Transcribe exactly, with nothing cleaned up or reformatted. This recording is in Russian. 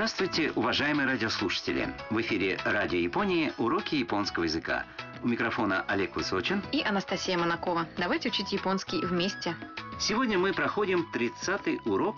Здравствуйте, уважаемые радиослушатели! В эфире Радио Японии «Уроки японского языка». У микрофона Олег Высочин и Анастасия Монакова. Давайте учить японский вместе. Сегодня мы проходим тридцатый урок